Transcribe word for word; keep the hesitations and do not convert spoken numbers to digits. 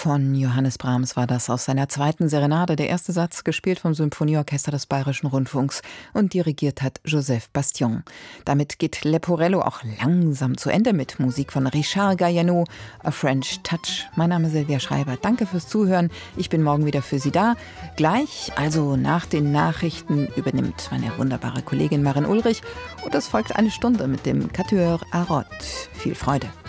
von Johannes Brahms war das aus seiner zweiten Serenade. Der erste Satz, gespielt vom Symphonieorchester des Bayerischen Rundfunks und dirigiert hat Joseph Bastion. Damit geht Leporello auch langsam zu Ende mit Musik von Richard Galliano, A French Touch. Mein Name ist Silvia Schreiber. Danke fürs Zuhören. Ich bin morgen wieder für Sie da. Gleich, also nach den Nachrichten, übernimmt meine wunderbare Kollegin Maren Ulrich und es folgt eine Stunde mit dem Quatuor Arot. Viel Freude.